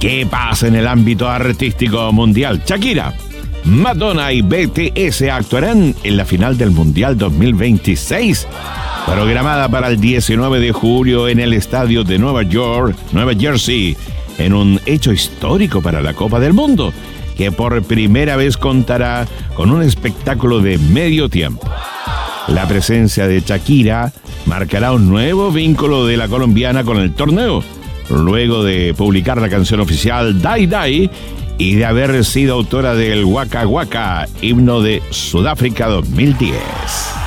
¿Qué pasa en el ámbito artístico mundial? Shakira, Madonna y BTS actuarán en la final del Mundial 2026, programada para el 19 de julio en el estadio de Nueva Jersey, en un hecho histórico para la Copa del Mundo, que por primera vez contará con un espectáculo de medio tiempo. La presencia de Shakira marcará un nuevo vínculo de la colombiana con el torneo, luego de publicar la canción oficial Die Die y de haber sido autora del Waka Waka, himno de Sudáfrica 2010.